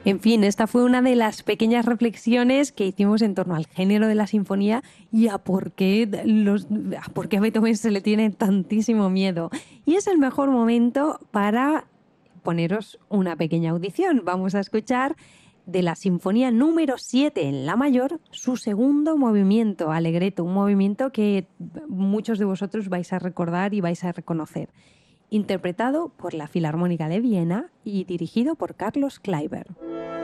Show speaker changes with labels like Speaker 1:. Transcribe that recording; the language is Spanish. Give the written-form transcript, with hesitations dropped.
Speaker 1: En fin, esta fue una de las pequeñas reflexiones que hicimos en torno al género de la sinfonía y a por qué a Beethoven se le tiene tantísimo miedo. Y es el mejor momento para poneros una pequeña audición. Vamos a escuchar de la Sinfonía número 7 en la mayor, su segundo movimiento, Allegretto, un movimiento que muchos de vosotros vais a recordar y vais a reconocer, interpretado por la Filarmónica de Viena y dirigido por Carlos Kleiber.